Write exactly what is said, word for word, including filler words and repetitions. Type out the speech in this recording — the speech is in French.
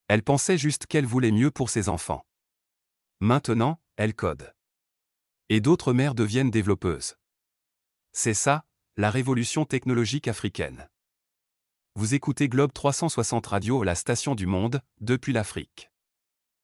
Elle pensait juste qu'elle voulait mieux pour ses enfants. Maintenant, elle code. Et d'autres mères deviennent développeuses. C'est ça, la révolution technologique africaine. Vous écoutez Globe trois cent soixante Radio, la station du monde, depuis l'Afrique.